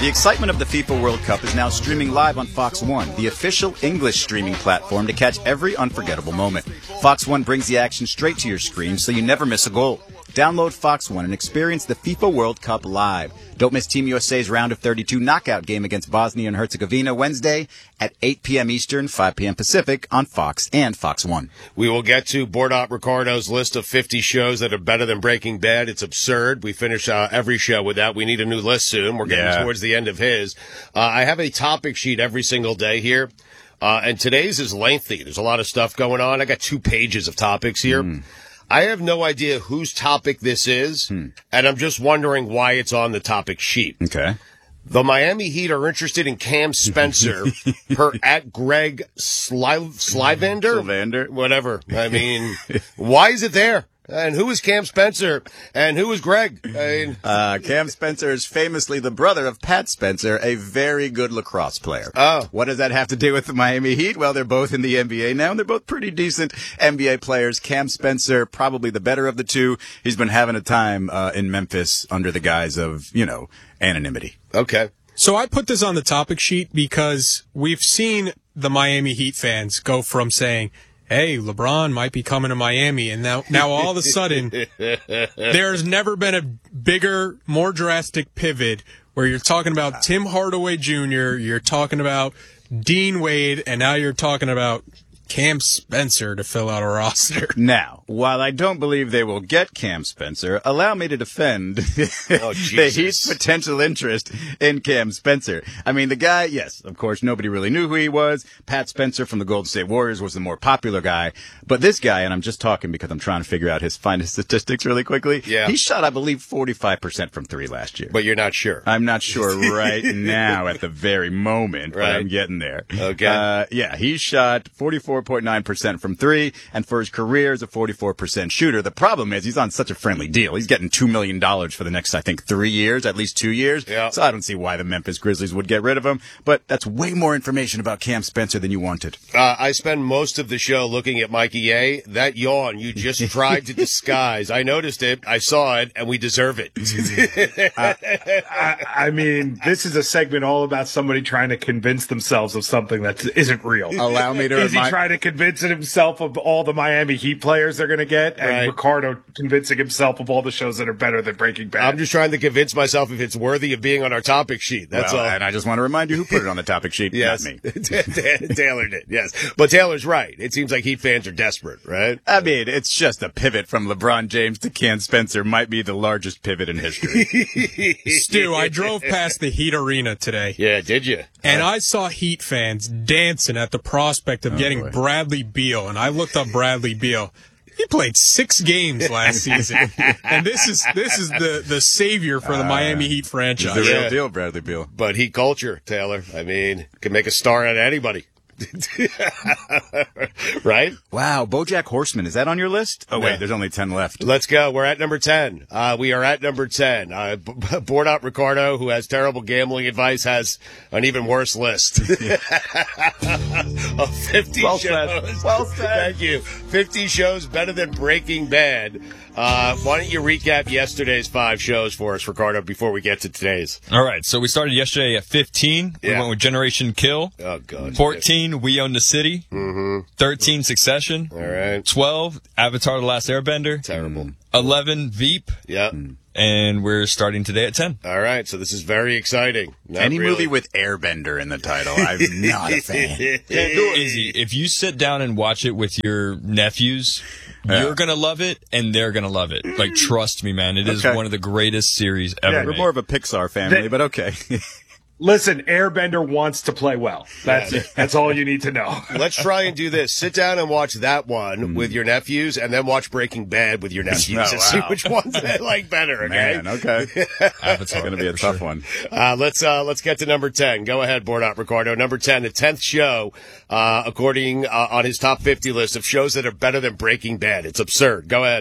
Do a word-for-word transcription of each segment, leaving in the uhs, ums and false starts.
The excitement of the FIFA World Cup is now streaming live on Fox One, the official English streaming platform to catch every unforgettable moment. Fox One brings the action straight to your screen so you never miss a goal. Download Fox One and experience the FIFA World Cup live. Don't miss Team U S A's round of thirty-two knockout game against Bosnia and Herzegovina Wednesday at eight p.m. Eastern, five p.m. Pacific on Fox and Fox One. We will get to Bordot Ricardo's list of fifty shows that are better than Breaking Bad. It's absurd. We finish uh, every show with that. We need a new list soon. We're getting Yeah. towards the end of his. Uh, I have a topic sheet every single day here. Uh, and today's is lengthy. There's a lot of stuff going on. I got two pages of topics here. Mm. I have no idea whose topic this is, hmm. and I'm just wondering why it's on the topic sheet. Okay. The Miami Heat are interested in Cam Spencer, per at Greg Sli- Slivander? Slivander? Whatever. I mean, why is it there? And who is Cam Spencer? And who is Greg? I mean, uh, Cam Spencer is famously the brother of Pat Spencer, a very good lacrosse player. Oh. What does that have to do with the Miami Heat? Well, they're both in the N B A now, and they're both pretty decent N B A players. Cam Spencer, probably the better of the two. He's been having a time uh, in Memphis under the guise of, you know, anonymity. Okay. So I put this on the topic sheet because we've seen the Miami Heat fans go from saying, hey, LeBron might be coming to Miami, and now, now all of a sudden, there's never been a bigger, more drastic pivot where you're talking about Tim Hardaway Junior, you're talking about Dean Wade, and now you're talking about Cam Spencer to fill out a roster. Now, while I don't believe they will get Cam Spencer, allow me to defend oh, the Heat's potential interest in Cam Spencer. I mean, the guy, yes, of course, nobody really knew who he was. Pat Spencer from the Golden State Warriors was the more popular guy. But this guy, and I'm just talking because I'm trying to figure out his finest statistics really quickly. Yeah. He shot, I believe, forty-five percent from three last year. But you're not sure. I'm not sure right now at the very moment, right. but I'm getting there. Okay. Uh, yeah, he shot forty-four point nine percent from three, and for his career is a forty-four percent shooter. The problem is he's on such a friendly deal. He's getting two million dollars for the next, I think, three years, at least two years. Yeah. So I don't see why the Memphis Grizzlies would get rid of him. But that's way more information about Cam Spencer than you wanted. Uh, I spend most of the show looking at Mikey A. That yawn you just tried to disguise. I noticed it. I saw it, and we deserve it. uh, I, I mean, this is a segment all about somebody trying to convince themselves of something that isn't real. Allow me to Is he remind- trying to convince himself of all the Miami Heat players they're going to get, and Right. Ricardo convincing himself of all the shows that are better than Breaking Bad? I'm just trying to convince myself if it's worthy of being on our topic sheet. That's well, all. And I just want to remind you who put it on the topic sheet, yes. not me. Taylor did, yes. But Taylor's right. It seems like Heat fans are desperate, right? I mean, it's just a pivot from LeBron James to Cam Spencer might be the largest pivot in history. Stu, I drove past the Heat Arena today. Yeah, did you? And I saw Heat fans dancing at the prospect of Oh, getting boy. Bradley Beal. And I looked up Bradley Beal. He played six games last season. And this is this is the, the savior for the Uh, Miami Heat He's the franchise. Yeah. real deal, Bradley Beal. But Heat culture, Taylor. I mean, can make a star out of anybody. Right? Wow, BoJack Horseman, is that on your list? Oh, No. wait, there's only ten left. Let's go. We're at number ten. Uh, we are at number ten. Uh, B- B- Board Out Ricardo, who has terrible gambling advice, has an even worse list of fifty Well shows. said. Well said. Thank you. fifty shows better than Breaking Bad. Uh, why don't you recap yesterday's five shows for us, Ricardo, before we get to today's? All right, so we started yesterday at fifteen. We Yeah. went with Generation Kill. Oh, God. fourteen, We Own the City. Mm-hmm. thirteen, Succession. All right. twelve, Avatar The Last Airbender. Terrible. eleven, Veep. Yeah. And we're starting today at ten. All right. So this is very exciting. Not Any really. movie with Airbender in the title, I'm not a fan. Izzy, if you sit down and watch it with your nephews, Yeah. you're going to love it, and they're going to love it. Like, trust me, man. It is Okay. one of the greatest series ever Yeah, We're made. more of a Pixar family, They- but okay. Listen, Airbender wants to play well. That's it. That's all you need to know. Let's try and do this. Sit down and watch that one with your nephews, and then watch Breaking Bad with your nephews Oh, and see wow. which ones they like better. Okay. Man, okay. It's going to be a tough one. Uh, let's uh, let's get to number ten. Go ahead, board out, Ricardo. Number ten, the tenth show, uh, according uh, on his top fifty list of shows that are better than Breaking Bad. It's absurd. Go ahead.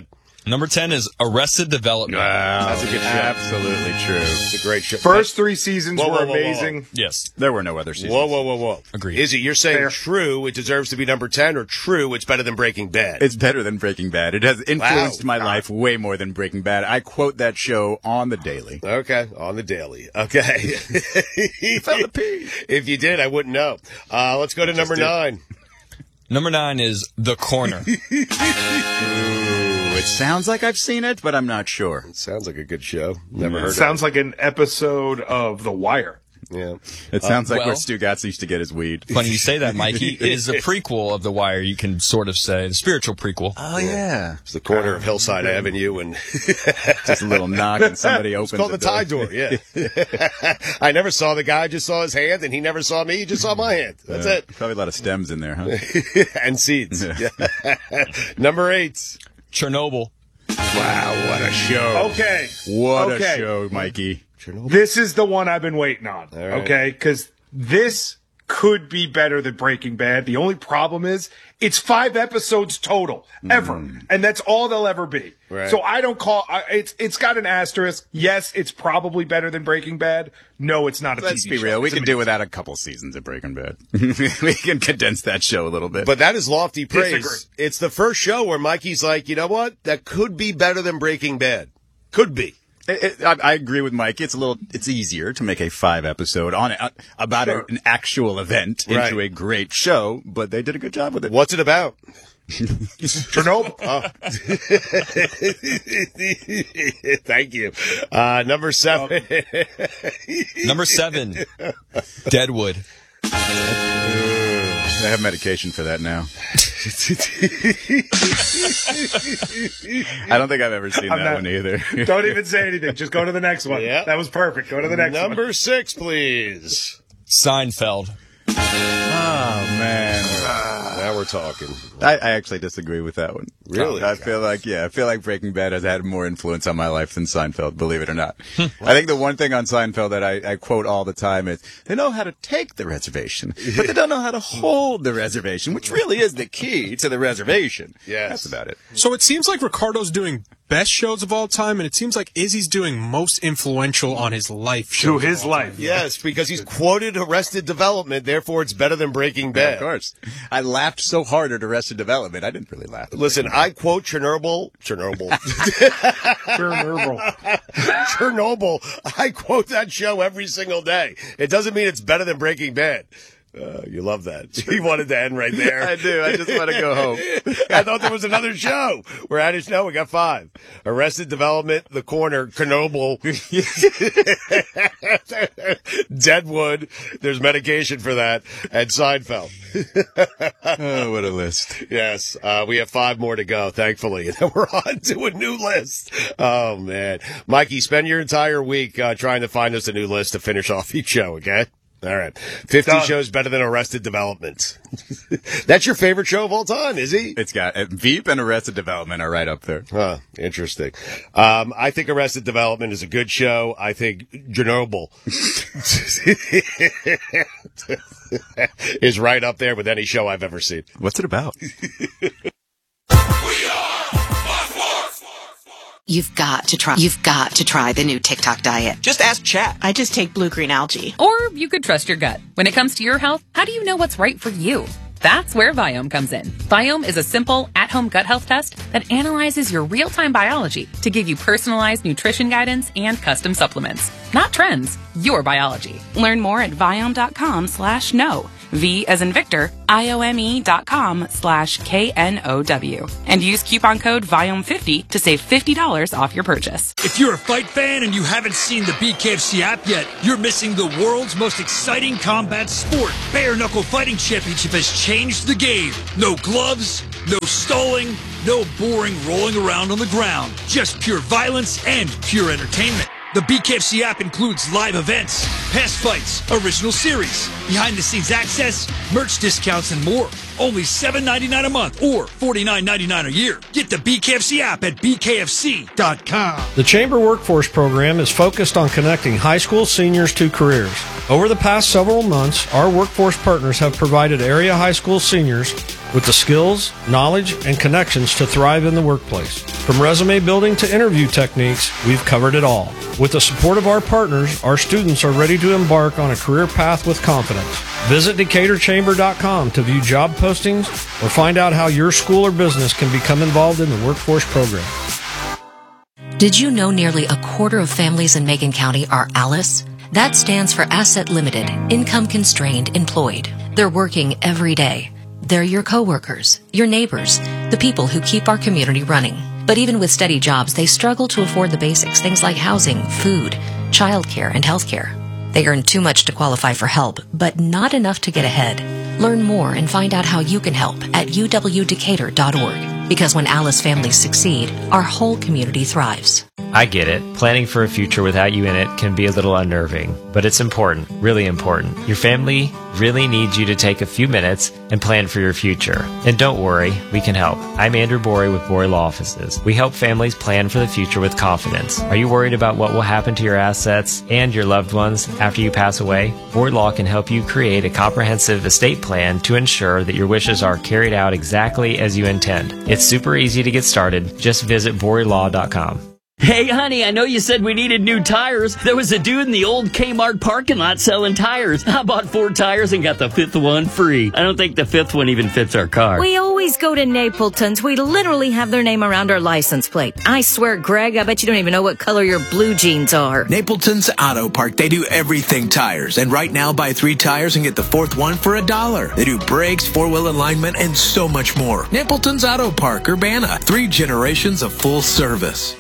Number ten is Arrested Development. Wow, That's a good show. Absolutely true. It's a great show. First three seasons Whoa, were whoa, whoa, whoa, whoa. amazing. Yes. There were no other seasons. Whoa, whoa, whoa, whoa. Agreed. Izzy, you're saying Fair. true, it deserves to be number ten, or true, it's better than Breaking Bad? It's better than Breaking Bad. It has influenced Wow. my life way more than Breaking Bad. I quote that show on the daily. Okay, on the daily. Okay. Found the P. If you did, I wouldn't know. Uh, let's go to number did. nine. Number nine is The Corner. Ooh, it sounds like I've seen it, but I'm not sure. Sounds like a good show. Never It heard sounds like an episode of The Wire. of it. Yeah. It sounds like well- where Stu Gatz used to get his weed. Funny you say that, Mikey. It is a prequel of The Wire, you can sort of say. The spiritual prequel. Oh, yeah. It's the corner of Hillside Avenue and Just a little knock and somebody opens it's called the tie door. Yeah. I never saw the guy, I just saw his hand, and he never saw me, he just saw my hand. That's Uh, it. Probably a lot of stems in there, huh? And seeds. Number eight. Chernobyl. Wow, what a show. Okay. What okay. a show, Mikey. This is the one I've been waiting on. right. Okay, because this could be better than Breaking Bad. The only problem is it's five episodes total ever, and that's all they'll ever be. Right. So I don't call I, it's it's got an asterisk. Yes, it's probably better than Breaking Bad. No, it's not a Let's T V be show. real. We It's can amazing. do without a couple seasons of Breaking Bad. We can condense that show a little bit. But that is lofty praise. Disagree. It's the first show where Mikey's like, you know what? That could be better than Breaking Bad. Could be. It, it, I, I agree with Mike. It's a little, it's easier to make a five episode on uh, about a, an actual event into Right. a great show, but they did a good job with it. What's it about? Chernobyl. Thank you. Uh, number seven. Number seven, Deadwood. They have medication for that now. I don't think I've ever seen I'm that not- one either. Don't even say anything. Just go to the next one. Yeah. That was perfect. Go to the next one. Number six, please. Seinfeld. Oh man, Now we're talking. I, I actually disagree with that one. Really? I feel like yeah, I feel like Breaking Bad has had more influence on my life than Seinfeld. Believe it or not, I think the one thing on Seinfeld that I, I quote all the time is they know how to take the reservation, but they don't know how to hold the reservation, which really is the key to the reservation. Yes. That's about it. So it seems like Ricardo's doing best shows of all time, and it seems like Izzy's doing most influential on his life To shows. his life. Yes, because he's quoted Arrested Development, therefore it's better than Breaking Yeah, Bad. of course, I laughed so hard at Arrested Development. I didn't really laugh. at Listen, I quote Chernobyl. Chernobyl. Chernobyl. Chernobyl. I quote that show every single day. It doesn't mean it's better than Breaking Bad. Uh, you love that. He wanted to end right there. I do. I just want to go home. I thought there was another show. We're at it now. We got five. Arrested Development, The Corner, Chernobyl, Deadwood. There's medication for that, and Seinfeld. Oh, what a list. Yes, uh, we have five more to go, thankfully. And then we're on to a new list. Oh, man. Mikey, spend your entire week uh, trying to find us a new list to finish off each show, okay? All right. fifty Done. shows better than Arrested Development. That's your favorite show of all time, is he? It's got uh, Veep and Arrested Development are right up there. Huh, interesting. Um, I think Arrested Development is a good show. I think Chernobyl is right up there with any show I've ever seen. What's it about? You've got to try. You've got to try the new TikTok diet. Just ask Chat. I just take blue-green algae. Or you could trust your gut. When it comes to your health, how do you know what's right for you? That's where Viome comes in. Viome is a simple, at-home gut health test that analyzes your real-time biology to give you personalized nutrition guidance and custom supplements. Not trends, your biology. Learn more at Viome.com slash no. V as in Victor, I-O-M-E dot com slash K-N-O-W. And use coupon code Viome fifty to save fifty dollars off your purchase. If you're a fight fan and you haven't seen the B K F C app yet, you're missing the world's most exciting combat sport. Bare Knuckle Fighting Championship has changed the game. No gloves, no stalling, no boring rolling around on the ground. Just pure violence and pure entertainment. The B K F C app includes live events, past fights, original series, behind-the-scenes access, merch discounts, and more. Only seven ninety-nine a month or forty-nine ninety-nine a year. Get the B K F C app at b k f c dot com. The Chamber Workforce Program is focused on connecting high school seniors to careers. Over the past several months, our workforce partners have provided area high school seniors with the skills, knowledge, and connections to thrive in the workplace. From resume building to interview techniques, we've covered it all. With the support of our partners, our students are ready to embark on a career path with confidence. Visit decatur chamber dot com to view job postings or find out how your school or business can become involved in the workforce program. Did you know nearly a quarter of families in Macon County are ALICE? That stands for Asset Limited, Income Constrained Employed. They're working every day. They're your coworkers, your neighbors, the people who keep our community running. But even with steady jobs, they struggle to afford the basics, things like housing, food, childcare, and healthcare. They earn too much to qualify for help, but not enough to get ahead. Learn more and find out how you can help at u w decatur dot org. Because when ALICE families succeed, our whole community thrives. I get it. Planning for a future without you in it can be a little unnerving, but it's important, really important. Your family really needs you to take a few minutes and plan for your future. And don't worry, we can help. I'm Andrew Borey with Borey Law Offices. We help families plan for the future with confidence. Are you worried about what will happen to your assets and your loved ones after you pass away? Borey Law can help you create a comprehensive estate plan to ensure that your wishes are carried out exactly as you intend. It's super easy to get started. Just visit borey law dot com. Hey, honey, I know you said we needed new tires. There was a dude in the old Kmart parking lot selling tires. I bought four tires and got the fifth one free. I don't think the fifth one even fits our car. We always go to Napleton's. We literally have their name around our license plate. I swear, Greg, I bet you don't even know what color your blue jeans are. Napleton's Auto Park. They do everything tires. And right now, buy three tires and get the fourth one for a dollar. They do brakes, four-wheel alignment, and so much more. Napleton's Auto Park, Urbana. Three generations of full service.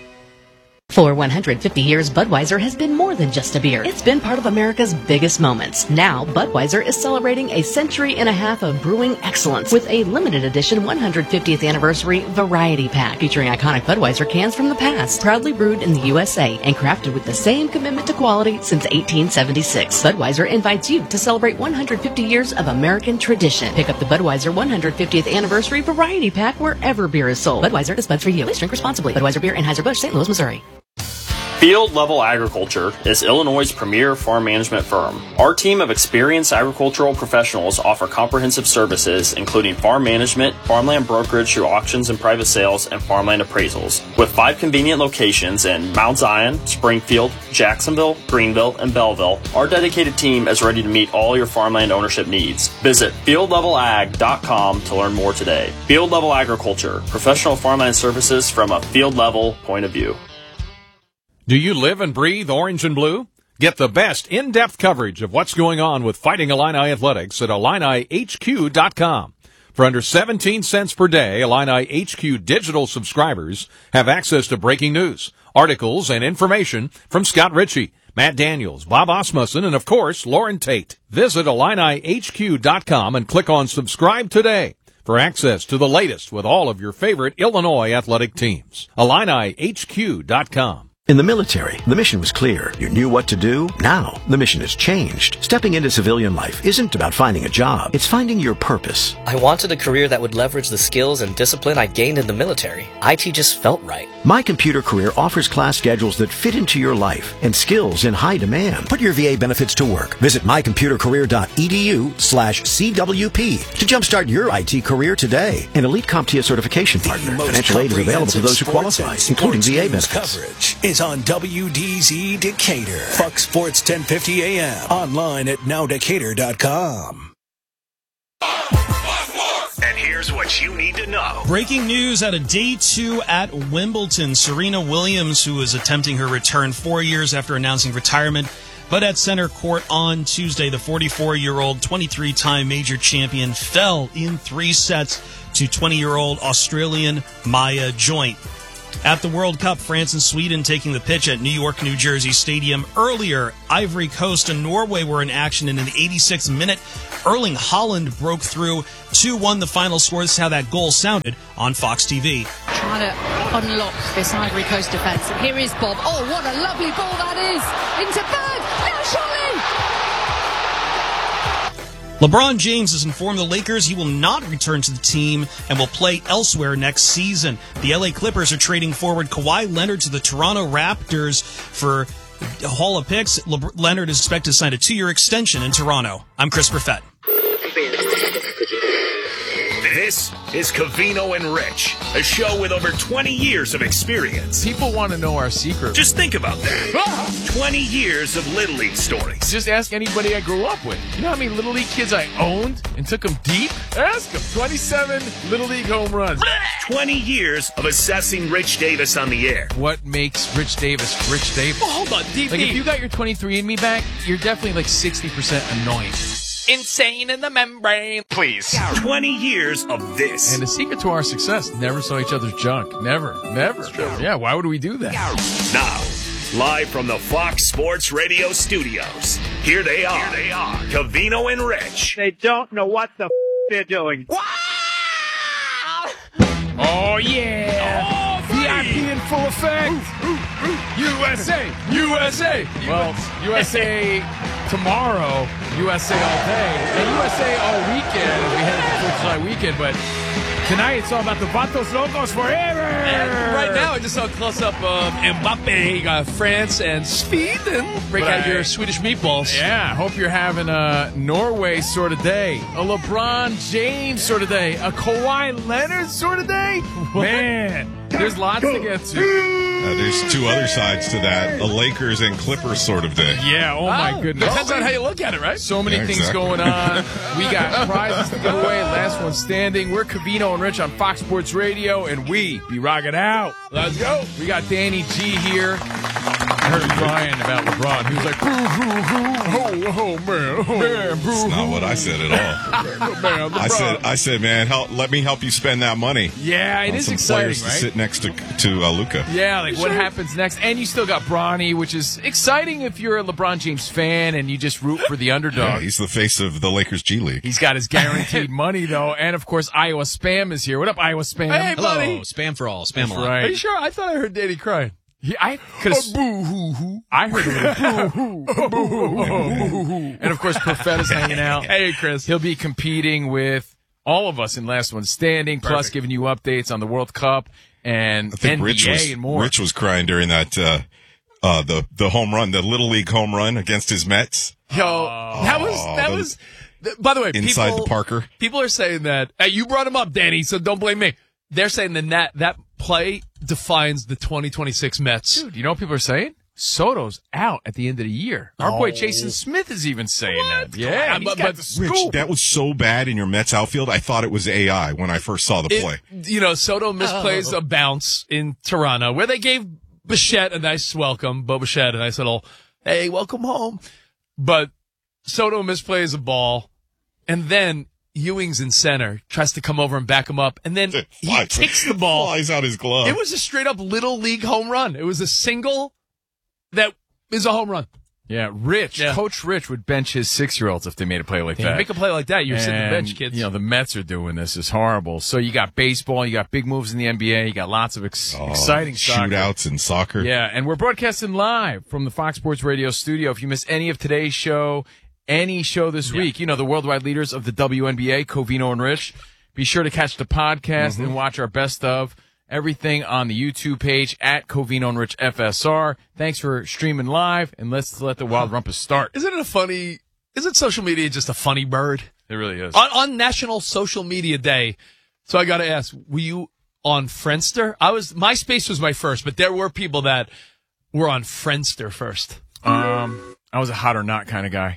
For one hundred fifty years, Budweiser has been more than just a beer. It's been part of America's biggest moments. Now, Budweiser is celebrating a century and a half of brewing excellence with a limited edition one hundred fiftieth anniversary variety pack featuring iconic Budweiser cans from the past, proudly brewed in the U S A and crafted with the same commitment to quality since eighteen seventy-six. Budweiser invites you to celebrate one hundred fifty years of American tradition. Pick up the Budweiser one hundred fiftieth anniversary variety pack wherever beer is sold. Budweiser is Bud for you. Please drink responsibly. Budweiser Beer, Anheuser-Busch, Saint Louis, Missouri. Field Level Agriculture is Illinois' premier farm management firm. Our team of experienced agricultural professionals offer comprehensive services including farm management, farmland brokerage through auctions and private sales, and farmland appraisals. With five convenient locations in Mount Zion, Springfield, Jacksonville, Greenville, and Belleville, our dedicated team is ready to meet all your farmland ownership needs. Visit field level ag dot com to learn more today. Field Level Agriculture, professional farmland services from a field level point of view. Do you live and breathe orange and blue? Get the best in-depth coverage of what's going on with Fighting Illini Athletics at Illini H Q dot com. For under seventeen cents per day, Illini H Q digital subscribers have access to breaking news, articles, and information from Scott Ritchie, Matt Daniels, Bob Osmussen, and of course, Lauren Tate. Visit Illini H Q dot com and click on Subscribe Today for access to the latest with all of your favorite Illinois athletic teams. Illini H Q dot com. In the military, the mission was clear. You knew what to do. Now, the mission has changed. Stepping into civilian life isn't about finding a job. It's finding your purpose. I wanted a career that would leverage the skills and discipline I gained in the military. I T just felt right. My Computer Career offers class schedules that fit into your life and skills in high demand. Put your V A benefits to work. Visit my computer career dot e d u slash C W P to jumpstart your I T career today. An elite CompTIA certification partner. Financial aid is available to those who qualify, including V A benefits. Coverage is on W D Z Decatur. Fox Sports ten fifty A M. Online at now decatur dot com. And here's what you need to know. Breaking news out of day two at Wimbledon. Serena Williams, who is attempting her return four years after announcing retirement, but at center court on Tuesday, the forty-four-year-old, twenty-three-time major champion fell in three sets to twenty-year-old Australian Maya Joint. At the World Cup, France and Sweden taking the pitch at New York, New Jersey Stadium. Earlier, Ivory Coast and Norway were in action, and in the eighty-sixth minute, Erling Haaland broke through. two one the final score. This is how that goal sounded on Fox T V. Trying to unlock this Ivory Coast defence. Here is Bob. Oh, what a lovely ball that is. Into Berg. Now surely. LeBron James has informed the Lakers he will not return to the team and will play elsewhere next season. The L A Clippers are trading forward Kawhi Leonard to the Toronto Raptors for a haul of picks. Le- Leonard is expected to sign a two-year extension in Toronto. I'm Chris Perfett. This is Covino and Rich, a show with over twenty years of experience. People want to know our secret. Just think about that. twenty years of Little League stories. Just ask anybody I grew up with. You know how many Little League kids I owned and took them deep? Ask them. twenty-seven Little League home runs. twenty years of assessing Rich Davis on the air. What makes Rich Davis Rich Davis? Oh, hold on, D P. Like, if you got your twenty-three and me back, you're definitely like sixty percent annoying. Insane in the membrane. Please. twenty years of this. And the secret to our success, never saw each other's junk. Never. Never. Yeah, why would we do that? Now, live from the Fox Sports Radio studios, here they are. Here they are. Covino and Rich. They don't know what the f*** they're doing. Oh, yeah. Oh, V I P in full effect. U S A. U S A. Well, U S A tomorrow, U S A all day, and U S A all weekend as we head into fourth of July weekend. But tonight, it's all about the Vatos Locos forever. And right now, I just saw a close-up of Mbappe, uh, France, and Sweden. Break But out I- your Swedish meatballs. Yeah, I hope you're having a Norway sort of day, a LeBron James sort of day, a Kawhi Leonard sort of day. Man, there's lots to get to. Uh, there's two other sides to that, a Lakers and Clippers sort of day. Yeah, oh my goodness. Depends on how you look at it, right? So many Yeah, things exactly. going on. We got prizes to give away, last one standing. We're Covino and Rich on Fox Sports Radio, and we be rocking out. Let's go. We got Danny G here. I heard him crying about LeBron. He was like, boo, boo, boo, oh, oh, man, oh, man, boo, That's not what I said at all. man, I LeBron. said, I said, man, help, let me help you spend that money. Yeah, it on is some exciting, players right? to sit next to to uh, Luka. Yeah, like what happens next. And you still got Bronny, which is exciting if you're a LeBron James fan and you just root for the Yeah, underdog. he's the face of the Lakers G League. He's got his guaranteed money, though. And, of course, Iowa Spam is here. What up, Iowa Spam? Hey, Hello, buddy. spam for all. Spam That's a lot. right. Are you sure? I thought I heard Danny crying. Yeah, I could have. Boo-hoo-hoo. I heard it. Boo-hoo. Boo-hoo. And, of course, Profetta's hanging out. Hey, Chris. He'll be competing with all of us in Last One Standing, plus Perfect. giving you updates on the World Cup and I think N B A Rich was and more. Rich was crying during that uh, uh, the the home run, the Little League home run against his Mets. Yo, that was, that the- was, th- by the way, Inside people, the Parker. people are saying that, hey, you brought him up, Danny, so don't blame me. They're saying that that, that play defines the twenty twenty-six Mets. Dude, you know what people are saying? Soto's out at the end of the year. Our boy Jason Smith is even saying that. Yeah, he's But- got but- the Rich, scoop. that was so bad in your Mets outfield. I thought it was A I when I first saw the It- play. you know, Soto misplays Oh. a bounce in Toronto where they gave Bichette a nice welcome, Bo Bichette a nice little, hey, welcome home. But Soto misplays a ball, and then Ewing's in center, tries to come over and back him up, and then he Flies- kicks the ball. Flies out his glove. It was a straight up Little League home run. It was a single that is a home run. Yeah, Rich, Yeah. Coach Rich would bench his six-year-olds if they made a play like Yeah, that. make a play like that, you're sitting on the And, bench, kids. You know, the Mets are doing this. It's horrible. So you got baseball, you got big moves in the N B A, you got lots of ex- Oh, exciting soccer. shootouts in soccer. Yeah, and we're broadcasting live from the Fox Sports Radio studio. If you miss any of today's show, any show this week, you know, the worldwide leaders of the W N B A, Covino and Rich, be sure to catch the podcast Mm-hmm. and watch our best of everything on the YouTube page at Covino and Rich F S R. Thanks for streaming live, and let's let the Wild Rumpus start. Isn't it a funny, isn't social media just a funny bird? It really is. On, on National Social Media Day, so I got to ask, were you on Friendster? I was, MySpace was my first, but there were people that were on Friendster first. Um, I was a hot or not kind of guy.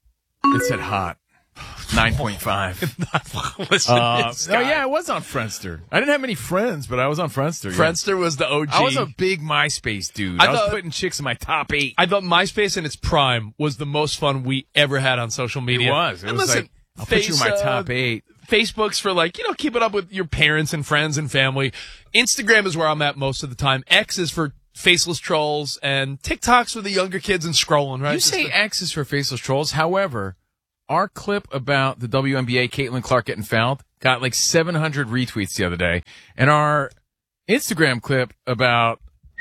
It said hot. nine point five. Listen, Uh, it's no, got- yeah, I was on Friendster. I didn't have many friends, but I was on Friendster. yeah. Friendster was the O G. I was a big MySpace dude. I I, was thought- putting chicks in my top eight. I thought MySpace in its prime was the most fun we ever had on social media. It was. It And was listen, like, I'll put you in my face, uh, top eight. Facebook's for like, you know, keeping up with your parents and friends and family. Instagram is where I'm at most of the time. X is for faceless trolls, and TikTok's for the younger kids and scrolling, right? You Just say the- X is for faceless trolls. However, our clip about the W N B A, Caitlin Clark getting fouled, got like seven hundred retweets the other day. And our Instagram clip about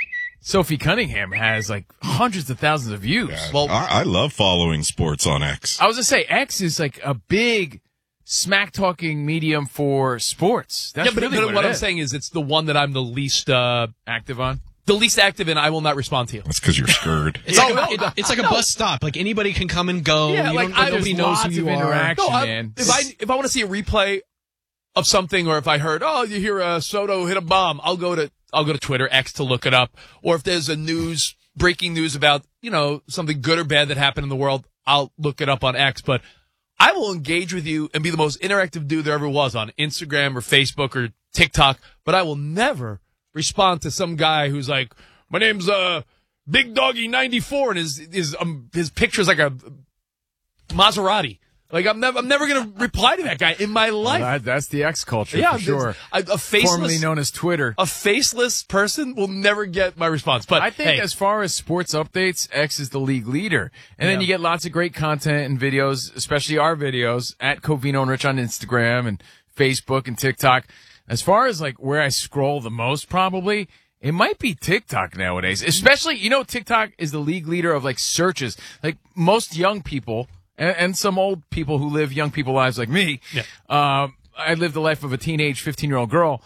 Sophie Cunningham has like hundreds of thousands of views. Yeah, Well, I, I love following sports on X. I was gonna say X is like a big smack talking medium for sports. That's yeah, but, really but what, what it I'm is. saying is it's the one that I'm the least uh, active on. The least active in. I will not respond to you. That's because you're scared. It's like, a, it, it's like a bus stop. Like anybody can come and go. Yeah, you like, don't, I- nobody there's knows who lots you of are. interaction. No, I- man. if I if I want to see a replay of something, or if I heard, oh, you hear uh, Soto hit a bomb, I'll go to I'll go to Twitter X to look it up. Or if there's a news breaking news about you know something good or bad that happened in the world, I'll look it up on X. But I will engage with you and be the most interactive dude there ever was on Instagram or Facebook or TikTok. But I will never respond to some guy who's like, my name's uh Big Doggy ninety-four, and his his um his picture's like a Maserati. Like I'm never I'm never gonna reply to that guy in my life. Well, that, that's the X culture yeah, for sure. A, a faceless, formerly known as Twitter. A faceless person will never get my response. But I think hey, as far as sports updates, X is the league leader. And then Yeah. you get lots of great content and videos, especially our videos at Covino and Rich on Instagram and Facebook and TikTok. As far as like where I scroll the most, probably, it might be TikTok nowadays. Especially, you know, TikTok is the league leader of like searches. Like most young people and, and some old people who live young people lives like me. Yeah. Um, I lived the life of a teenage fifteen year old girl.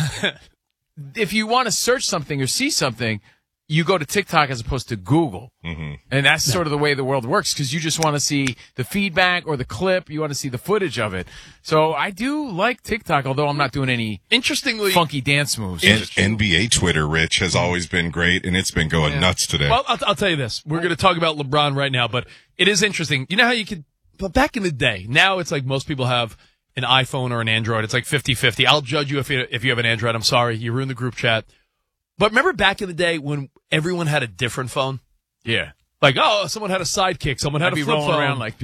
If you want to search something or see something, you go to TikTok as opposed to Google. Mm-hmm. And that's sort of the way the world works because you just want to see the feedback or the clip. You want to see the footage of it. So I do like TikTok, although I'm not doing any interestingly funky dance moves. N- N B A Twitter, Rich, has always been great, and it's been going Yeah. nuts today. Well, I'll, I'll tell you this. We're going to talk about LeBron right now, but it is interesting. You know how you could, but back in the day, now it's like most people have an iPhone or an Android. It's like fifty-fifty. I'll judge you if you, if you have an Android. I'm sorry. You ruined the group chat. But remember back in the day when everyone had a different phone? Yeah. Like, oh, someone had a sidekick. Someone had I'd a be flip rolling phone. around like,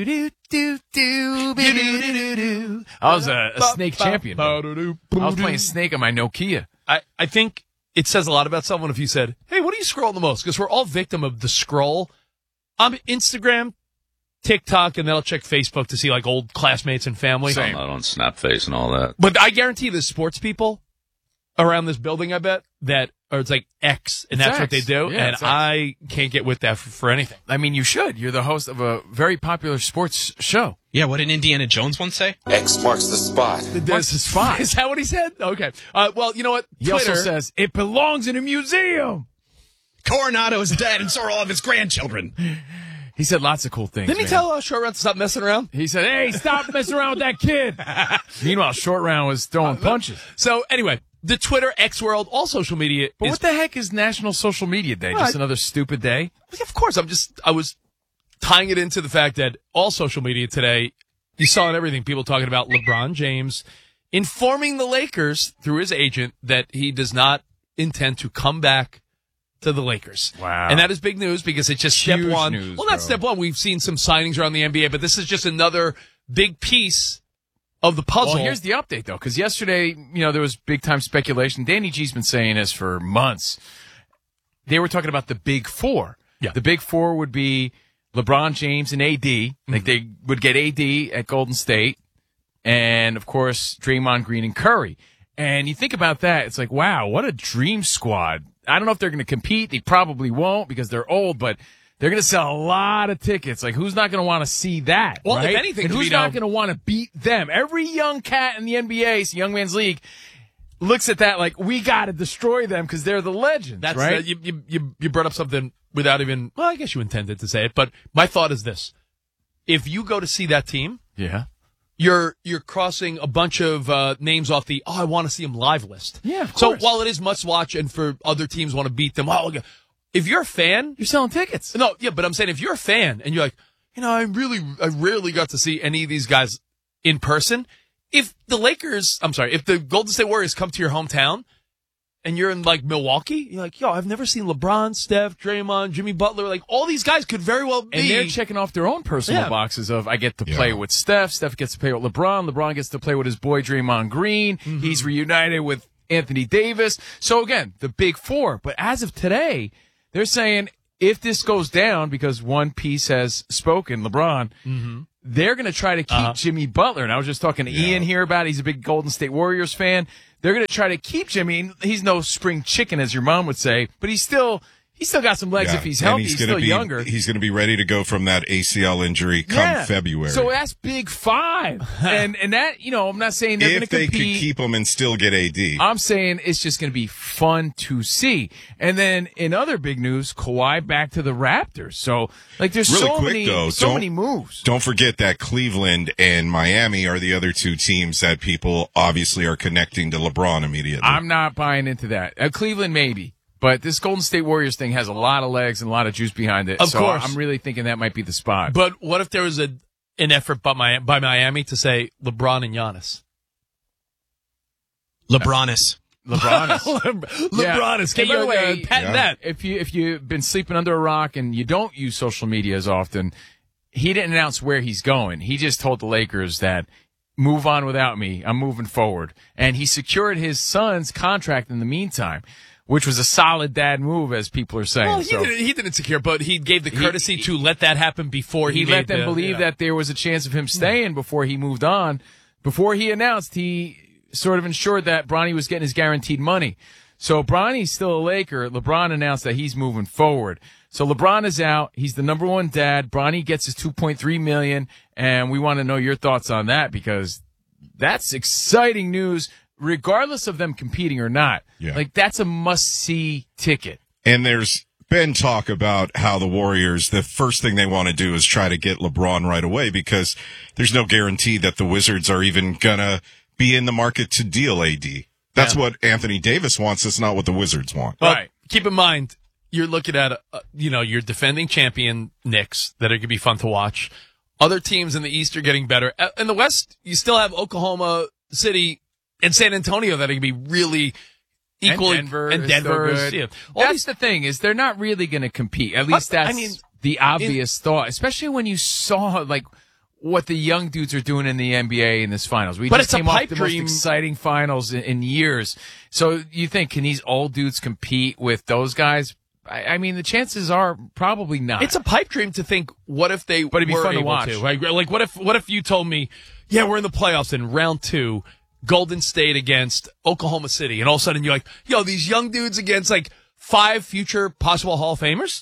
be-do-do-do-do-do-do-do. I was a, a Snake champion. man. I was playing Snake on my Nokia. I, I think it says a lot about someone if you said, hey, what do you scroll the most? Because we're all victim of the scroll. I'm Instagram, TikTok, and then I'll check Facebook to see like old classmates and family. I'm not on Snapface and all that. But I guarantee there's sports people around this building, I bet, that or it's like X, and It's that's what X. they do, Yeah, and it's X. I can't get with that for, for anything. I mean, you should. You're the host of a very popular sports show. Yeah, what did Indiana Jones once say? X marks the spot. What's the spot? Is that what he said? Okay. Uh, well, you know what? He Twitter also says, it belongs in a museum. Coronado is dead, and so are all of his grandchildren. He said lots of cool things. Didn't he man. tell uh, Short Round to stop messing around? He said, hey, stop messing around with that kid. Meanwhile, Short Round was throwing punches. So anyway, the Twitter X world, all social media. But is, what the heck is National Social Media Day? Right. Just another stupid day? Of course, I'm just I was tying it into the fact that all social media today, you saw in everything people talking about LeBron James informing the Lakers through his agent that he does not intend to come back to the Lakers. Wow. And that is big news because it's just Huge step one. news, well, not bro. step one. We've seen some signings around the N B A, but this is just another big piece of the puzzle. Well, here's the update, though, because yesterday, you know, there was big-time speculation. Danny G's been saying this for months. They were talking about the Big Four. Yeah. The Big Four would be LeBron James and A D. Mm-hmm. Like, they would get A D at Golden State. And, of course, Draymond Green and Curry. And you think about that, it's like, wow, what a dream squad. I don't know if they're going to compete. They probably won't because they're old, but they're going to sell a lot of tickets. Like, who's not going to want to see that? Well, if right? anything, and who's Vito- not going to want to beat them? Every young cat in the N B A, it's Young Man's League, looks at that like, we got to destroy them because they're the legends, That's right? uh, you, you, you, you brought up something without even, well, I guess you intended to say it, but my thought is this. If you go to see that team, yeah. you're you're crossing a bunch of uh, names off the, oh, I want to see them live list. Yeah, of So course. while it is must watch and for other teams want to beat them, oh, okay. If you're a fan, You're selling tickets. no, yeah, but I'm saying if you're a fan and you're like, you know, I really, I rarely got to see any of these guys in person. If the Lakers, I'm sorry, if the Golden State Warriors come to your hometown and you're in like Milwaukee, you're like, yo, I've never seen LeBron, Steph, Draymond, Jimmy Butler. Like all these guys could very well be. And they're checking off their own personal Yeah. boxes of, I get to Yeah. play with Steph. Steph gets to play with LeBron. LeBron gets to play with his boy Draymond Green. Mm-hmm. He's reunited with Anthony Davis. So again, the Big Four. But as of today, they're saying if this goes down, because one piece has spoken, LeBron, Mm-hmm. they're going to try to keep Uh-huh. Jimmy Butler. And I was just talking to Ian here about it. He's a big Golden State Warriors fan. They're going to try to keep Jimmy. He's no spring chicken, as your mom would say, but he's still he's still got some legs Yeah, if he's and healthy. He's, He's, gonna still be, younger. He's going to be ready to go from that A C L injury come Yeah. February. So that's big five. and and that, you know, I'm not saying they're going to if they compete. could keep him and still get A D. I'm saying it's just going to be fun to see. And then in other big news, Kawhi back to the Raptors. So, like, there's Really so quick, many though, so don't- many moves. Don't forget that Cleveland and Miami are the other two teams that people obviously are connecting to LeBron immediately. I'm not buying into that. Uh, Cleveland, maybe. But this Golden State Warriors thing has a lot of legs and a lot of juice behind it. Of so course. I'm really thinking that might be the spot. But what if there was a an effort by, my, by Miami to say LeBron and Giannis? LeBronis. LeBronis. LeBronis. Get Hey, by your the way, uh, patent that. If you if you've been sleeping under a rock and you don't use social media as often, he didn't announce where he's going. He just told the Lakers that move on without me. I'm moving forward, and he secured his son's contract in the meantime, which was a solid dad move, as people are saying. Well, he, So- didn't, he didn't secure, but he gave the He- courtesy to let that happen before he, he made let them the- believe yeah. that there was a chance of him staying before he moved on. Before he announced, he sort of ensured that Bronny was getting his guaranteed money. So Bronny's still a Laker. LeBron announced that he's moving forward. So LeBron is out. He's the number one dad. Bronny gets his two point three million dollars, and we want to know your thoughts on that because that's exciting news, regardless of them competing or not. Yeah. Like, that's a must-see ticket. And there's been talk about how the Warriors, the first thing they want to do is try to get LeBron right away because there's no guarantee that the Wizards are even going to be in the market to deal A D. That's Yeah. what Anthony Davis wants. That's not what the Wizards want. Well, keep in mind, you're looking at, uh, you know, your defending champion Knicks that are going to be fun to watch. Other teams in the East are getting better. Uh, In the West, you still have Oklahoma City and San Antonio that are going to be really equally. and Denver, and is still Denver is- good. yeah. All That's these- the thing is they're not really going to compete. At least I that's mean, the obvious thought, especially when you saw like what the young dudes are doing in the N B A in this finals. We But just it's a came off pipe the dream. most exciting finals in, in years. So you think can these old dudes compete with those guys? I, I mean, the chances are probably not. It's a pipe dream to think, what if they But it'd be were fun to able watch. Like, like, what if, what if you told me, yeah, we're in the playoffs in round two, Golden State against Oklahoma City, and all of a sudden you're like, yo, these young dudes against like five future possible Hall of Famers?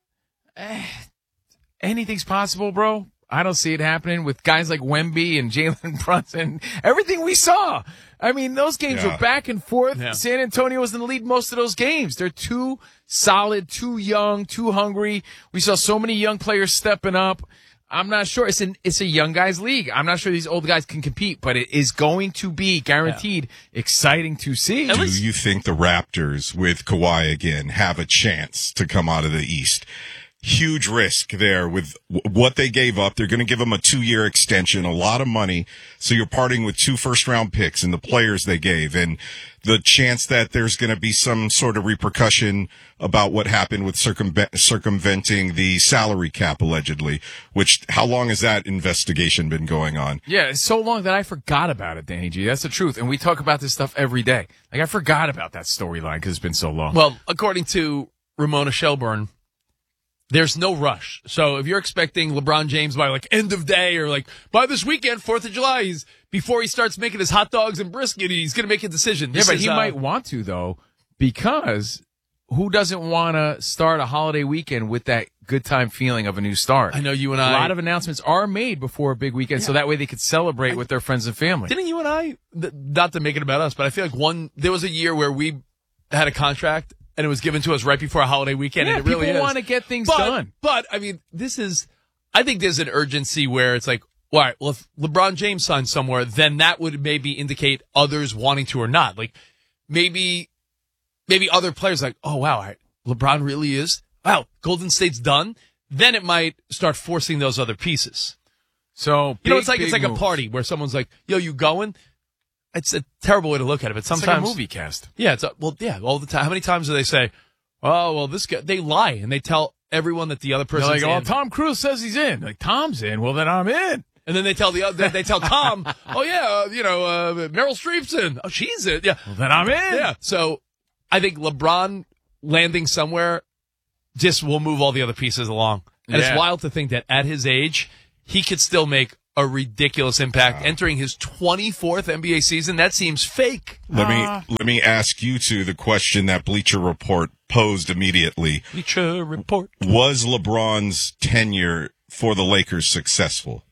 Eh, anything's possible, bro. I don't see it happening with guys like Wemby and Jalen Brunson. Everything we saw. I mean, those games Yeah. were back and forth. Yeah. San Antonio was in the lead most of those games. They're too solid, too young, too hungry. We saw so many young players stepping up. I'm not sure. It's an it's a young guys league. I'm not sure these old guys can compete, but it is going to be guaranteed exciting to see. Do you think the Raptors with Kawhi again have a chance to come out of the East? Huge risk there with w- what they gave up. They're going to give them a two-year extension, a lot of money. So you're parting with two first-round picks and the players they gave, and the chance that there's going to be some sort of repercussion about what happened with circumve- circumventing the salary cap, allegedly. Which, how long has that investigation been going on? Yeah, it's so long that I forgot about it, Danny G. That's the truth. And we talk about this stuff every day. Like, I forgot about that storyline because it's been so long. Well, according to Ramona Shelburne, there's no rush. So if you're expecting LeBron James by like end of day or like by this weekend, fourth of July, he's before he starts making his hot dogs and brisket, he's going to make a decision. Yeah, This but is, he uh, might want to, though, because who doesn't want to start a holiday weekend with that good time feeling of a new start? I know you and a I- lot of announcements are made before a big weekend, so that way they could celebrate with their friends and family. Didn't you and I, th- not to make it about us, but I feel like one, there was a year where we had a contract and it was given to us right before a holiday weekend. Yeah, and it really people is. want to get things but, done. But, I mean, this is, I think there's an urgency where it's like, all right, well, if LeBron James signs somewhere, then that would maybe indicate others wanting to or not. Like, maybe, maybe other players like, oh, wow, all right, LeBron really is, wow, Golden State's done. Then it might start forcing those other pieces. So, you know, big, it's like, it's big like a moves. party where someone's like, yo, you going? It's a terrible way to look at it, but It's like a sometimes movie cast. Yeah, it's a, well, yeah, all the time. How many times do they say, "Oh, well, this guy"? They lie and they tell everyone that the other They're person's like, oh, in. Tom Cruise says he's in. Like, Tom's in. Well, then I'm in. And then they tell the other, they tell Tom, "Oh yeah, uh, you know, uh, Meryl Streep's in. Oh, she's in. Yeah, well, then I'm in." Yeah. So I think LeBron landing somewhere just will move all the other pieces along. And Yeah. it's wild to think that at his age, he could still make a ridiculous impact. Entering his twenty-fourth N B A season, that seems fake. Let Uh, me let me ask you two the question that Bleacher Report posed immediately. Bleacher Report. Was LeBron's tenure for the Lakers successful?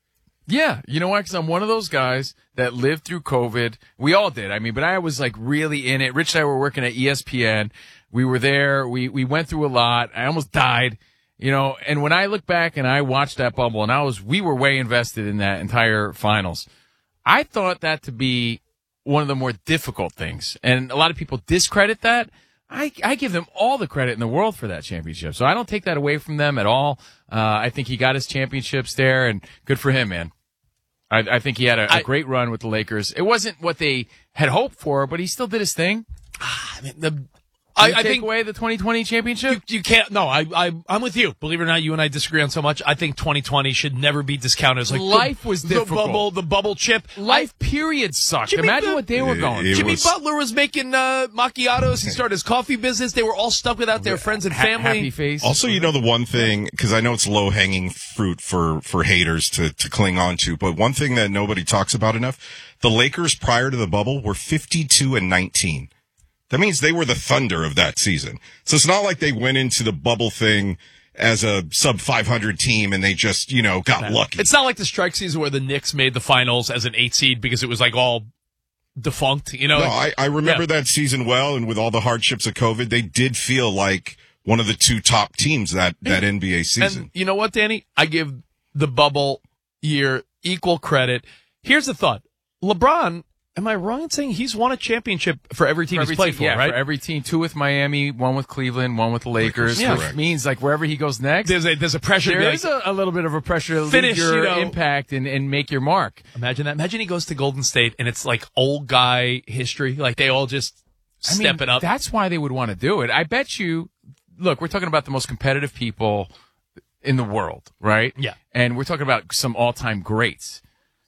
Yeah, you know what? Because I'm one of those guys that lived through COVID. We all did. I mean, but I was like really in it. Rich and I were working at E S P N. We were there. We we went through a lot. I almost died. You know, and when I look back and I watched that bubble, and I was, we were way invested in that entire finals. I thought that to be one of the more difficult things, and a lot of people discredit that. I, I give them all the credit in the world for that championship, so I don't take that away from them at all. Uh, I think he got his championships there, and good for him, man. I, I think he had a, a I, great run with the Lakers. It wasn't what they had hoped for, but he still did his thing. I mean, the. I, I take think away the twenty twenty championship. You, you can't. No, I, I, I'm with you. Believe it or not, you and I disagree on so much. I think twenty twenty should never be discounted as like life the, was the difficult. bubble, the bubble chip. Life period sucked. Jimmy Imagine Bu- what they were going. It Jimmy was- Butler was making uh, macchiatos. He started his coffee business. They were all stuck without their friends and Ha- family. happy face. Also, you know, the one thing, because I know it's low hanging fruit for, for haters to, to cling on to, but one thing that nobody talks about enough, the Lakers prior to the bubble were fifty-two and nineteen. That means they were the Thunder of that season. So it's not like they went into the bubble thing as a sub five hundred team and they just, you know, got lucky. It's not like the strike season where the Knicks made the finals as an eight seed because it was like all defunct, you know? No, I, I remember Yeah. that season well, and with all the hardships of COVID, they did feel like one of the two top teams that, that N B A season. And you know what, Danny? I give the bubble year equal credit. Here's the thought. LeBron, am I wrong in saying he's won a championship for every team For he's every played team, for, yeah, right? for every team, two with Miami, one with Cleveland, one with the Lakers, Yeah. which Correct. means like wherever he goes next, There's a, there's a pressure to be there like, is a, a little bit of a pressure to finish, leave your you know. impact and, and make your mark. Imagine that. Imagine he goes to Golden State and it's like old guy history. Like they all just I mean, step it up. That's why they would want to do it. I bet you, look, we're talking about the most competitive people in the world, right? Yeah. And we're talking about some all-time greats.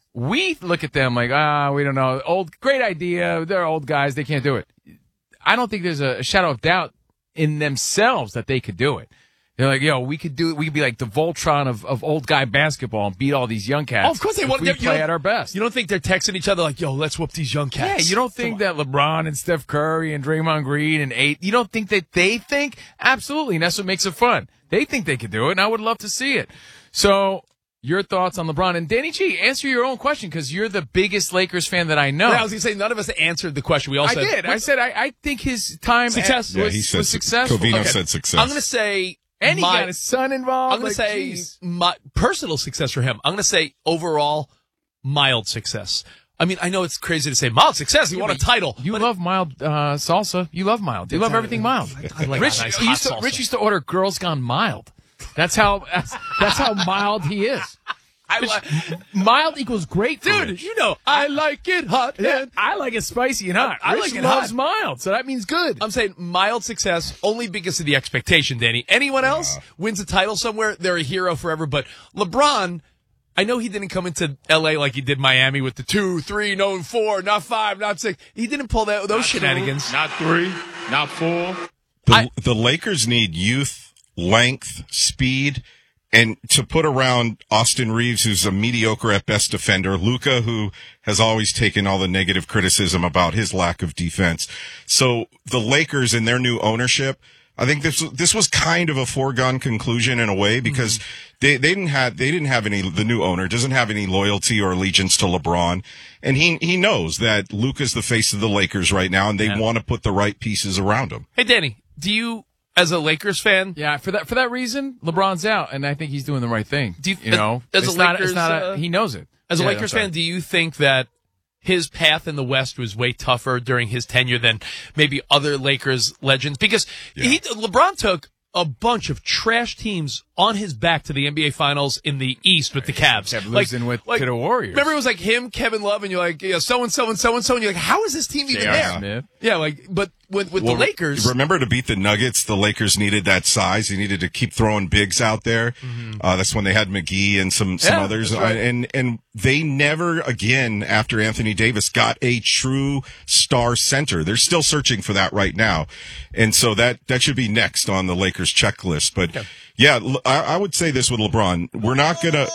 We look at them like, ah, we don't know. Old, great idea. They're old guys. They can't do it. I don't think there's a, a shadow of doubt in themselves that they could do it. They're like, yo, we could do it. We could be like the Voltron of, of old guy basketball and beat all these young cats. Oh, of course they if want we to play at our best. You don't think they're texting each other like, yo, let's whoop these young Yeah, cats? you don't think that LeBron and Steph Curry and Draymond Green and eight, you don't think that they think? Absolutely. And that's what makes it fun. They think they could do it, and I would love to see it. So, your thoughts on LeBron. And Danny G, answer your own question, because you're the biggest Lakers fan that I know. Yeah, I was going to say, none of us answered the question. We all I said. did. I said, I, I think his time Success. at- Yeah, was, he said was su- successful. Covino Okay. said success. I'm going to say. And he my- got his son involved. I'm going Like, to say geez. my personal success for him. I'm going to say overall mild success. I mean, I know it's crazy to say mild success. He Yeah, won a but title. You but love mild uh, salsa. You love mild. You love everything mild. I like Rich, a nice used hot to, salsa. Rich used to order Girls Gone Mild. That's how that's, that's how mild he is. I like, Mild equals great, dude. You know, I like it hot. Yeah, I like it spicy and hot. I Rich like it loves hot. mild, so that means good. I'm saying mild success only because of the expectation, Danny. Anyone else wins a title somewhere, they're a hero forever. But LeBron, I know he didn't come into L A like he did Miami with the two, three, no four, not five, not six. He didn't pull that, those Not shenanigans. Two, not three, not four. The, I- the Lakers need youth, length, speed, and to put around Austin Reeves, who's a mediocre at best defender, Luka, who has always taken all the negative criticism about his lack of defense. So the Lakers and their new ownership, I think this this was kind of a foregone conclusion in a way, because mm-hmm. they, they didn't have they didn't have any the new owner doesn't have any loyalty or allegiance to LeBron, and he he knows that Luka's the face of the Lakers right now, and they Yeah. want to put the right pieces around him. Hey, Danny, do you, as a Lakers fan, Yeah, for that for that reason, LeBron's out, and I think he's doing the right thing. Do you- you know, as a it's not, Lakers, it's not a, uh, he knows it. as a Yeah, Lakers I'm sorry. fan, do you think that his path in the West was way tougher during his tenure than maybe other Lakers legends? Because he, LeBron took a bunch of trash teams on his back to the N B A Finals in the East with the Cavs. Kept losing with to the Warriors. Remember, it was like him, Kevin Love, and you're like, yeah, so and so and so and so, and you're like, how is this team even J R. there? Smith. Yeah, like, but with with Well, the Lakers, remember to beat the Nuggets, the Lakers needed that size. They needed to keep throwing bigs out there. Uh, that's when they had McGee and some, some Yeah, others. that's right. Uh, and, and they never again, after Anthony Davis, got a true star center. They're still searching for that right now. And so that, that should be next on the Lakers checklist. But yeah, l- I, I would say this with LeBron. We're not gonna,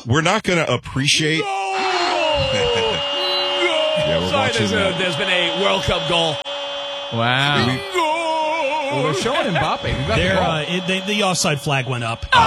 we're not going to appreciate. Yeah, we're Sorry, watching there's, a, that. there's been a World Cup goal. Wow. Well, they're showing Mbappe. We got They're, the, uh, it, they, the offside flag went up. Oh,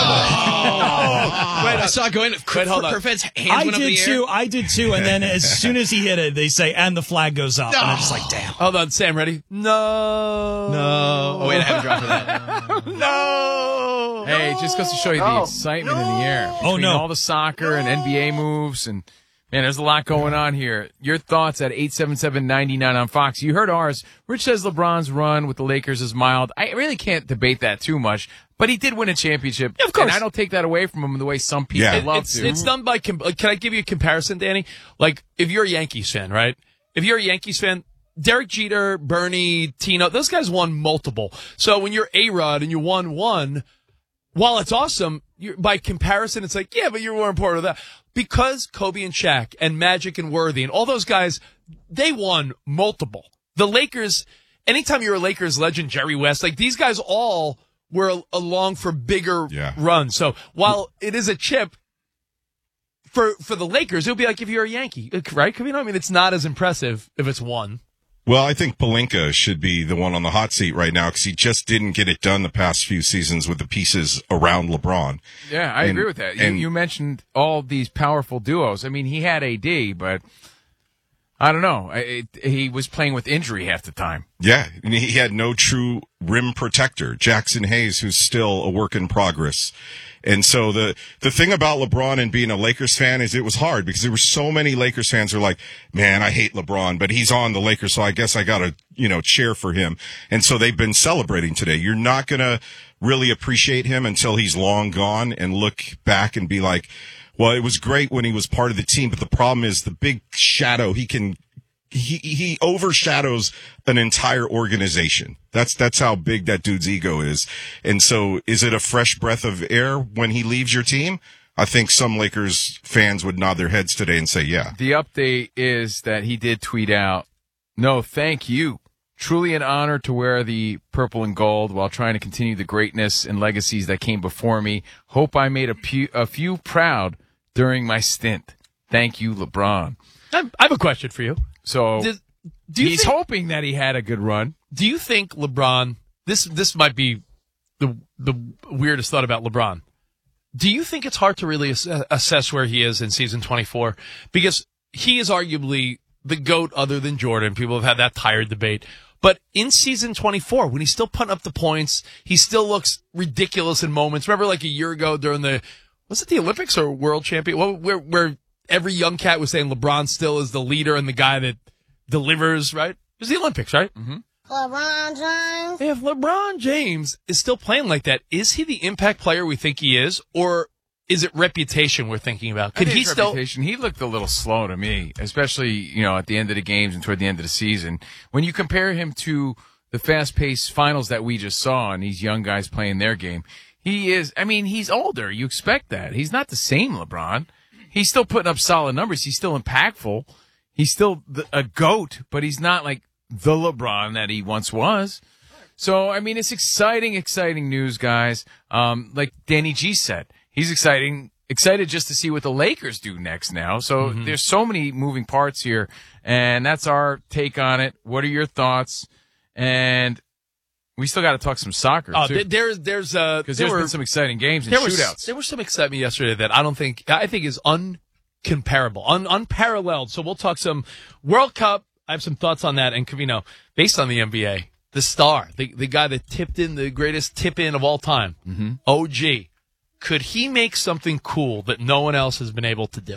Wait, I saw it going. Wait, hold on. Kerfoot's hands I went up in did the air. too. I did too. And then as soon as he hit it, they say, and the flag goes up. And I'm just like, damn. Hold on, Sam, ready? No. No. Oh, wait, I haven't dropped for that. No. Hey, it just goes to show you the excitement in the air. Oh, Between no. all the soccer and N B A moves, and man, there's a lot going on here. Your thoughts at eight seven seven, nine nine on Fox. You heard ours. Rich says LeBron's run with the Lakers is mild. I really can't debate that too much, but he did win a championship. Of course. And I don't take that away from him the way some people Yeah. love it's, to. it's done by, com- like, can I give you a comparison, Danny? Like, if you're a Yankees fan, right? If you're a Yankees fan, Derek Jeter, Bernie, Tino, those guys won multiple. So when you're A-Rod and you won one, while it's awesome, you're, by comparison, it's like, yeah, but you're more important than that. Because Kobe and Shaq and Magic and Worthy and all those guys, they won multiple. The Lakers, anytime you're a Lakers legend, Jerry West, like these guys all were along for bigger Yeah. runs. So while it is a chip for for the Lakers, it would be like if you're a Yankee, right? You know, I mean, it's not as impressive if it's one. Well, I think Pelinka should be the one on the hot seat right now because he just didn't get it done the past few seasons with the pieces around LeBron. Yeah, I And- agree with that. You, and- you mentioned all these powerful duos. I mean, he had A D, but I don't know. It, he was playing with injury half the time. Yeah, and he had no true rim protector. Jackson Hayes, who's still a work in progress. And so the the thing about LeBron and being a Lakers fan is it was hard because there were so many Lakers fans who were like, man, I hate LeBron, but he's on the Lakers, so I guess I got to, you know, cheer for him. And so they've been celebrating today. You're not going to really appreciate him until he's long gone and look back and be like, well, it was great when he was part of the team, but the problem is the big shadow he can he he overshadows an entire organization. That's that's how big that dude's ego is. And so is it a fresh breath of air when he leaves your team? I think some Lakers fans would nod their heads today and say, yeah. The update is that he did tweet out, no, thank you. Truly an honor to wear the purple and gold while trying to continue the greatness and legacies that came before me. Hope I made a, pu- a few proud during my stint. Thank you, LeBron. I have a question for you. So Does- do you he's think- hoping that he had a good run. Do you think LeBron? This this might be the the weirdest thought about LeBron. Do you think it's hard to really ass- assess where he is in season twenty-four? Because he is arguably the GOAT other than Jordan. People have had that tired debate. But in season twenty-four, when he's still putting up the points, he still looks ridiculous in moments. Remember like a year ago during the, was it the Olympics or World Champion? Well, where, where every young cat was saying LeBron still is the leader and the guy that delivers, right? It was the Olympics, right? Mm-hmm. LeBron James. If LeBron James is still playing like that, is he the impact player we think he is, or is it reputation we're thinking about? Could I think he it's still? reputation. He looked a little slow to me, especially, you know, at the end of the games and toward the end of the season. When you compare him to the fast-paced finals that we just saw and these young guys playing their game, he is, I mean, he's older. You expect that. He's not the same LeBron. He's still putting up solid numbers. He's still impactful. He's still the, a GOAT, but he's not like the LeBron that he once was. So, I mean, it's exciting, exciting news, guys. Um, like Danny G said, he's exciting, excited just to see what the Lakers do next now. So Mm-hmm. there's so many moving parts here, and that's our take on it. What are your thoughts? And we still got to talk some soccer, Oh, too. there- there's there's uh Because there there's were been some exciting games and there was shootouts. there was some excitement yesterday that I don't think I think is uncomparable, un, unparalleled. So we'll talk some World Cup. I have some thoughts on that, and Covino, based on the N B A, the star, the the guy that tipped in the greatest tip in of all time, mm-hmm. O G. Could he make something cool that no one else has been able to do?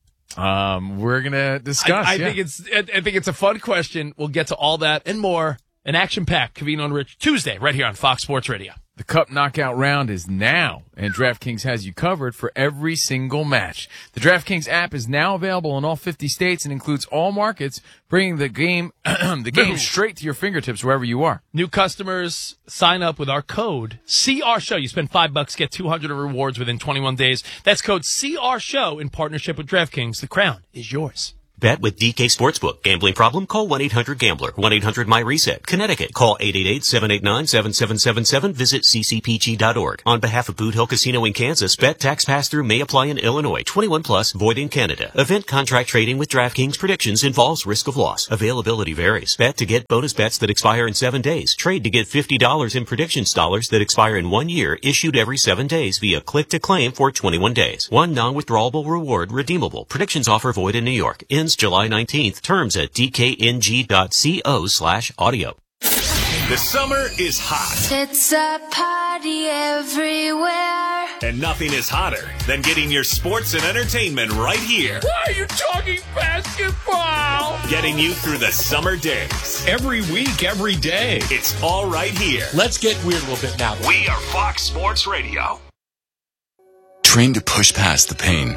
Um, we're gonna discuss. I, I yeah. think it's I, I think it's a fun question. We'll get to all that and more. An action-packed Covino and Rich Tuesday right here on Fox Sports Radio. The Cup Knockout round is now, and DraftKings has you covered for every single match. The DraftKings app is now available in all fifty states and includes all markets, bringing the game the game straight to your fingertips wherever you are. New customers sign up with our code C R Show. You spend five bucks, get two hundred of rewards within twenty-one days. That's code C R Show in partnership with DraftKings. The crown is yours. Bet with D K Sportsbook. Gambling problem? Call one eight hundred gambler. one eight hundred my reset. Connecticut. Call eight eight eight, seven eight nine, seven seven seven seven. Visit c c p g dot org. On behalf of Boot Hill Casino in Kansas, bet tax pass-through may apply in Illinois. twenty-one plus, void in Canada. Event contract trading with DraftKings predictions involves risk of loss. Availability varies. Bet to get bonus bets that expire in seven days. Trade to get fifty dollars in predictions dollars that expire in one year, issued every seven days via click-to-claim for twenty-one days. One non-withdrawable reward redeemable. Predictions offer void in New York. Ends July nineteenth. Terms at d k n g dot co slash audio. The summer is hot. It's a party everywhere. And nothing is hotter than getting your sports and entertainment right here. Why are you talking basketball? Getting you through the summer days. Every week, every day. It's all right here. Let's get weird a little bit now. We are Fox Sports Radio. Trained to push past the pain.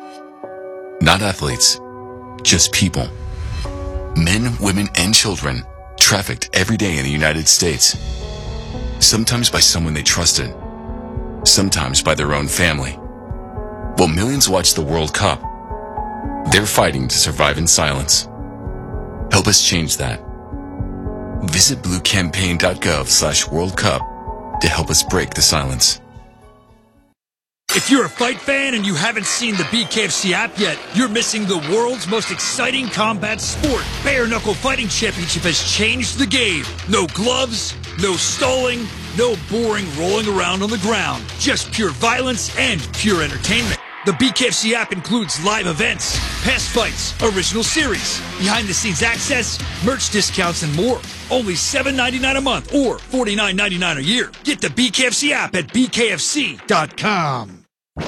Not athletes, just people. Men, women, and children trafficked every day in the United States. Sometimes by someone they trusted. Sometimes by their own family. While millions watch the World Cup, they're fighting to survive in silence. Help us change that. Visit blue campaign dot gov slash World Cup to help us break the silence. If you're a fight fan and you haven't seen the B K F C app yet, you're missing the world's most exciting combat sport. Bare Knuckle Fighting Championship has changed the game. No gloves, no stalling, no boring rolling around on the ground. Just pure violence and pure entertainment. The B K F C app includes live events, past fights, original series, behind-the-scenes access, merch discounts, and more. Only seven ninety-nine a month or forty-nine ninety-nine a year. Get the B K F C app at b k f c dot com.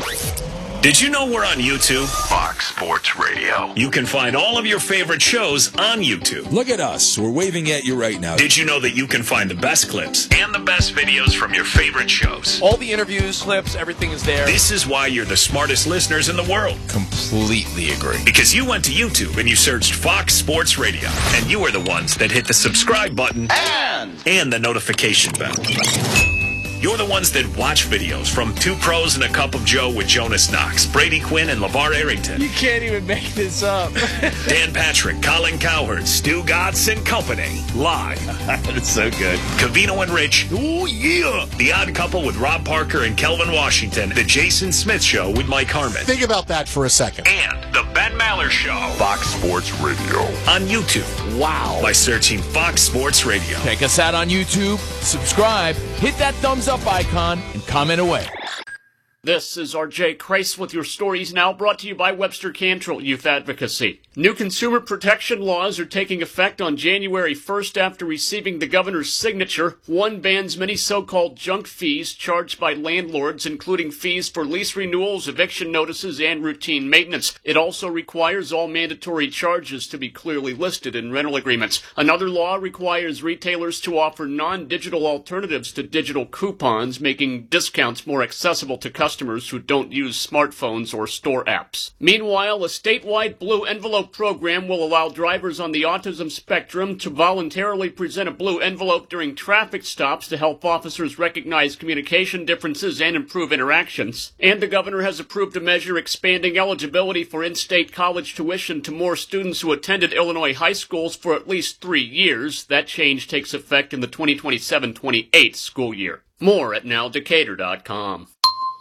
Did you know we're on YouTube? Fox Sports Radio. You can find all of your favorite shows on YouTube. Look at us. We're waving at you right now. Did you know that you can find the best clips and the best videos from your favorite shows? All the interviews, clips, everything is there. This is why you're the smartest listeners in the world. Completely agree. Because you went to YouTube and you searched Fox Sports Radio. And you are the ones that hit the subscribe button and, and the notification bell. You're the ones that watch videos from Two Pros and a Cup of Joe with Jonas Knox, Brady Quinn, and LeVar Arrington. You can't even make this up. Dan Patrick, Colin Cowherd, Stu Gatz and Company. Live. That's so good. Covino and Rich. Oh, yeah. The Odd Couple with Rob Parker and Kelvin Washington. The Jason Smith Show with Mike Harmon. Think about that for a second. And The Ben Maller Show. Fox Sports Radio. On YouTube. Wow. By searching Fox Sports Radio. Check us out on YouTube. Subscribe. Hit that thumbs up icon and comment away. This is R J Kreis with your stories now, brought to you by Webster Cantrell Youth Advocacy. New consumer protection laws are taking effect on January first after receiving the governor's signature. One bans many so-called junk fees charged by landlords, including fees for lease renewals, eviction notices, and routine maintenance. It also requires all mandatory charges to be clearly listed in rental agreements. Another law requires retailers to offer non-digital alternatives to digital coupons, making discounts more accessible to customers. Customers who don't use smartphones or store apps. Meanwhile, a statewide blue envelope program will allow drivers on the autism spectrum to voluntarily present a blue envelope during traffic stops to help officers recognize communication differences and improve interactions. And the governor has approved a measure expanding eligibility for in-state college tuition to more students who attended Illinois high schools for at least three years. That change takes effect in the twenty twenty-seven twenty-eight school year. More at now decatur dot com.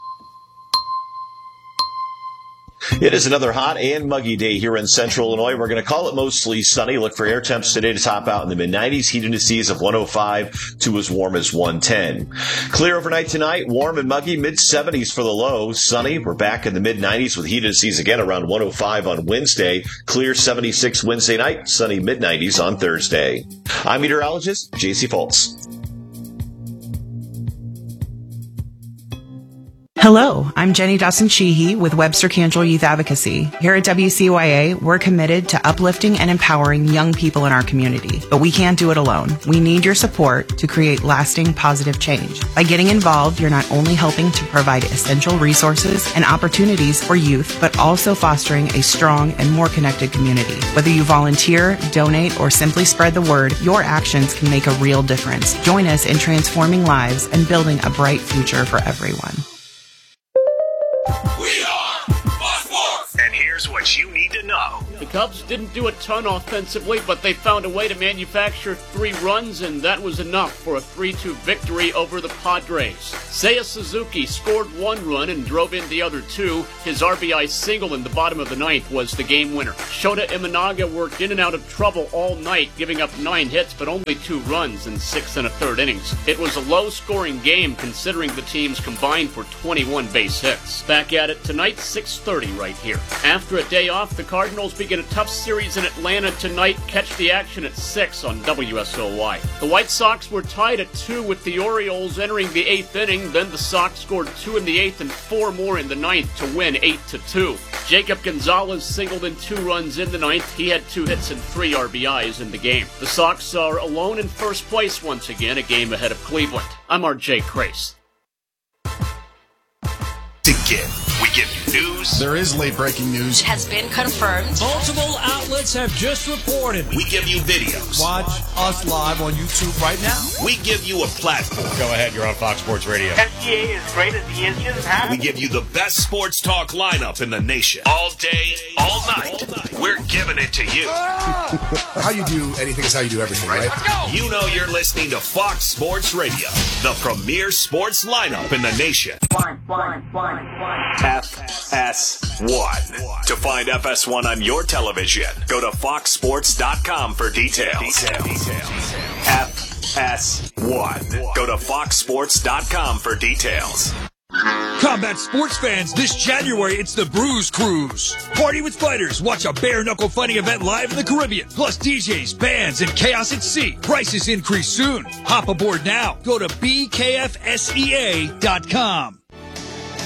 It is another hot and muggy day here in central Illinois. We're going to call it mostly sunny. Look for air temps today to top out in the mid nineties. Heat indices of one oh five to as warm as one ten. Clear overnight tonight. Warm and muggy. mid seventies for the low. Sunny. We're back in the mid nineties with heat indices again around one oh five on Wednesday. Clear seventy-six Wednesday night. Sunny mid nineties on Thursday. I'm meteorologist J C Foltz. Hello, I'm Jenny Dawson-Sheehy with Webster Cantrell Youth Advocacy. Here at W C Y A, we're committed to uplifting and empowering young people in our community. But we can't do it alone. We need your support to create lasting positive change. By getting involved, you're not only helping to provide essential resources and opportunities for youth, but also fostering a strong and more connected community. Whether you volunteer, donate, or simply spread the word, your actions can make a real difference. Join us in transforming lives and building a bright future for everyone. We are Fox Sports. And here here's what you need to know. The Cubs didn't do a ton offensively, but they found a way to manufacture three runs, and that was enough for a three two victory over the Padres. Seiya Suzuki scored one run and drove in the other two. His R B I single in the bottom of the ninth was the game winner. Shota Imanaga worked in and out of trouble all night, giving up nine hits but only two runs in six and a third innings. It was a low-scoring game considering the teams combined for twenty-one base hits. Back at it tonight, six thirty right here. After a day off, the Cardinals begin a tough series in Atlanta tonight. Catch the action at six on W S O Y. The White Sox were tied at two with the Orioles entering the eighth inning. Then the Sox scored two in the eighth and four more in the ninth to win eight to two. Jacob Gonzalez singled in two runs in the ninth. He had two hits and three R B Is in the game. The Sox are alone in first place once again, a game ahead of Cleveland. I'm R J Crace. To give, we give you news. There is late-breaking news. Has been confirmed. Multiple outlets have just reported. We give you videos. Watch us live on YouTube right now. We give you a platform. Go ahead, you're on Fox Sports Radio. S G A is great as the engines have. We give you the best sports talk lineup in the nation. All day, all night. We're giving it to you. How you do anything is how you do everything, right? Let's go. You know you're listening to Fox Sports Radio, the premier sports lineup in the nation. One, one, one, one. F S one. To find F S one on your television, go to fox sports dot com for details. F S one. Go to fox sports dot com for details. Combat sports fans, this January it's the Bruise Cruise. Party with fighters, watch a bare-knuckle fighting event live in the Caribbean. Plus D Js, bands, and chaos at sea. Prices increase soon. Hop aboard now. Go to B K F S E A dot com.